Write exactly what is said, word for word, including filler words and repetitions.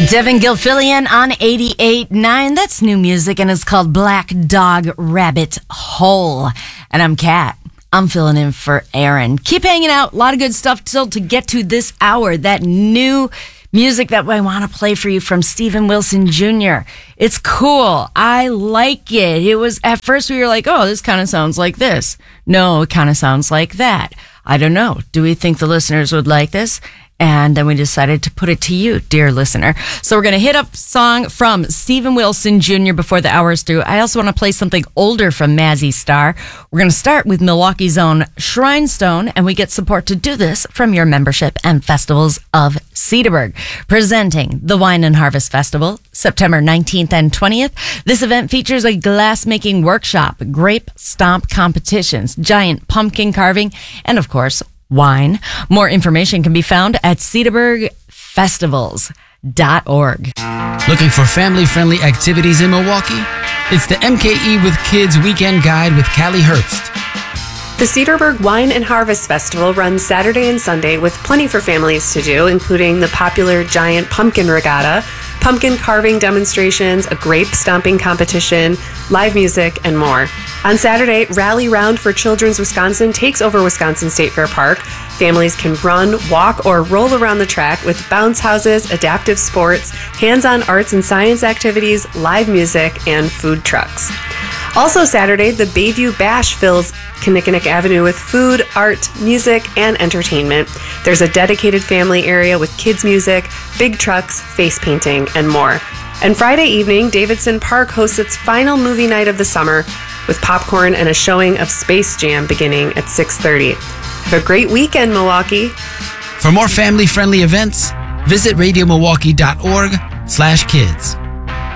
Devin Gilfillian on eighty-eight point nine. That's new music, and it's called Black Dog Rabbit Hole. And I'm Kat. I'm filling in for Aaron. Keep hanging out. A lot of good stuff still to get to this hour. That new music that I want to play for you from Steven Wilson Junior It's cool. I like it. It was, at first we were like, oh, this kind of sounds like this. No, it kind of sounds like that. I don't know. Do we think the listeners would like this? And then we decided to put it to you, dear listener. So we're going to hit up a song from Steven Wilson Junior before the hour is through. I also want to play something older from Mazzy Star. We're going to start with Milwaukee's own Shrinestone, and we get support to do this from your membership and festivals of Cedarburg. Presenting the Wine and Harvest Festival, September nineteenth and twentieth. This event features a glass-making workshop, grape stomp competitions, giant pumpkin carving, and of course, wine. More information can be found at cedarburg festivals dot org. Looking for family-friendly activities in Milwaukee? It's the M K E with Kids Weekend Guide with Callie Herbst. The Cedarburg Wine and Harvest Festival runs Saturday and Sunday with plenty for families to do, including the popular giant pumpkin regatta, pumpkin carving demonstrations, a grape stomping competition, live music, and more. On Saturday, Rally Round for Children's Wisconsin takes over Wisconsin State Fair Park. Families can run, walk, or roll around the track with bounce houses, adaptive sports, hands-on arts and science activities, live music, and food trucks. Also Saturday, the Bayview Bash fills Kinnickinnick Avenue with food, art, music, and entertainment. There's a dedicated family area with kids' music, big trucks, face painting, and more. And Friday evening, Davidson Park hosts its final movie night of the summer with popcorn and a showing of Space Jam beginning at six thirty. Have a great weekend, Milwaukee. For more family-friendly events, visit radio milwaukee dot org slash kids.